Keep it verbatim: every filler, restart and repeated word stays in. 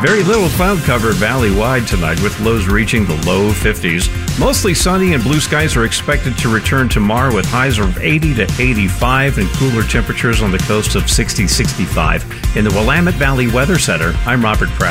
Very little cloud cover valley-wide tonight with lows reaching the low fifties. Mostly sunny and blue skies are expected to return tomorrow with highs of eighty to eighty-five and cooler temperatures on the coast of sixty to sixty-five. In the Willamette Valley Weather Center, I'm Robert Pratt.